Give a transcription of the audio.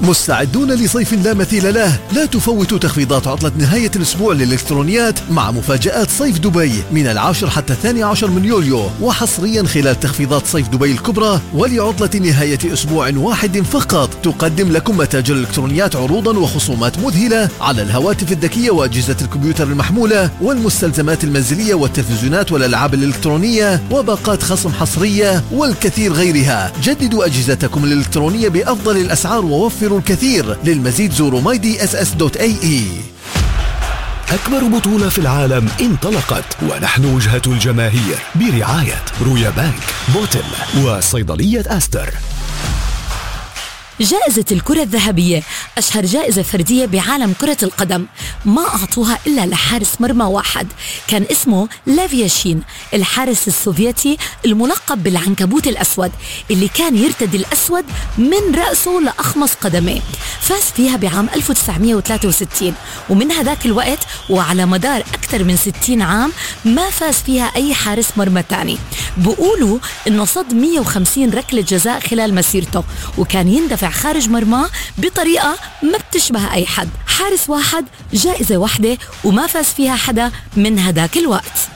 مستعدون لصيف لا مثيل له؟ لا تفوتوا تخفيضات عطلة نهاية الأسبوع للإلكترونيات مع مفاجآت صيف دبي من 10 حتى 12 من يوليو، وحصريا خلال تخفيضات صيف دبي الكبرى ولعطلة نهاية أسبوع واحد فقط تقدم لكم متاجر الإلكترونيات عروضا وخصومات مذهلة على الهواتف الذكية وأجهزة الكمبيوتر المحمولة والمستلزمات المنزلية والتلفزيونات والألعاب الإلكترونية وباقات خصم حصرية والكثير غيرها. جددوا أجهزتكم الإلكترونية بأفضل الأسعار ووفروا الكثير. للمزيد زوروا myDSS.ae. أكبر بطولة في العالم انطلقت ونحن وجهة الجماهير برعاية رويا بانك، بوتل وصيدلية أستر. جائزة الكرة الذهبية أشهر جائزة فردية بعالم كرة القدم، ما أعطوها إلا لحارس مرمى واحد كان اسمه لافياشين، الحارس السوفيتي الملقب بالعنكبوت الأسود اللي كان يرتدي الأسود من رأسه لأخمص قدمه. فاز فيها بعام 1963، ومن هذاك الوقت وعلى مدار أكثر من 60 عام ما فاز فيها أي حارس مرمى تاني. بقولوا إنه صد 150 ركلة جزاء خلال مسيرته، وكان يندفع خارج مرماه بطريقة ما بتشبه أي حد. حارس واحد، جائزة واحدة، وما فاز فيها حدا من هداك الوقت.